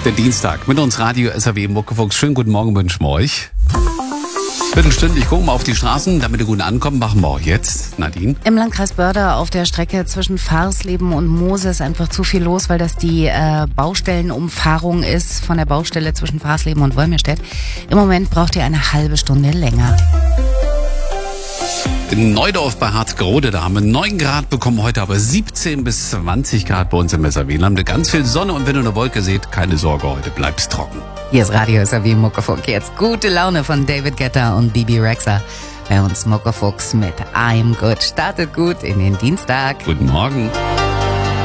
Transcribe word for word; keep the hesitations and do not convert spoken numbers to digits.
Der Dienstag mit uns Radio S R W Muckefuchs. Schönen guten Morgen wünschen wir euch. Viertelstündlich gucken wir auf die Straßen, damit ihr gut ankommen. Machen wir auch jetzt, Nadine. Im Landkreis Börde auf der Strecke zwischen Farsleben und Moose ist einfach zu viel los, weil das die äh, Baustellenumfahrung ist von der Baustelle zwischen Farsleben und Wolmirstedt. Im Moment braucht ihr eine halbe Stunde länger. In Neudorf bei Harzgerode, da haben wir neun Grad bekommen, heute aber siebzehn bis zwanzig Grad bei uns im S R W. Wir haben ganz viel Sonne und wenn ihr eine Wolke seht, keine Sorge, heute bleibt's trocken. Hier ist Radio S R W Muckefuchs. Jetzt gute Laune von David Guetta und Bibi Rexha. Bei uns Muckefuchs mit I'm Good. Startet gut in den Dienstag. Guten Morgen.